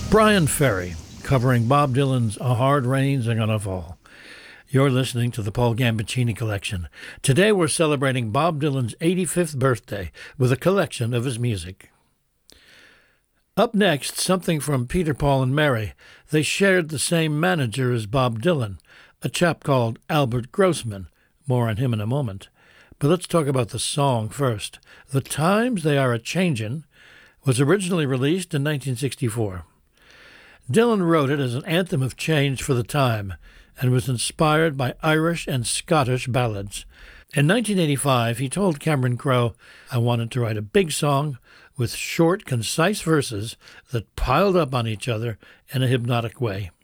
Brian Ferry, covering Bob Dylan's A Hard Rain's Gonna Fall. You're listening to the Paul Gambaccini Collection. Today we're celebrating Bob Dylan's 85th birthday with a collection of his music. Up next, something from Peter, Paul, and Mary. They shared the same manager as Bob Dylan, a chap called Albert Grossman. More on him in a moment. But let's talk about the song first. The Times They Are A-Changin' was originally released in 1964. Dylan wrote it as an anthem of change for the time and was inspired by Irish and Scottish ballads. In 1985, he told Cameron Crowe, "I wanted to write a big song with short, concise verses that piled up on each other in a hypnotic way."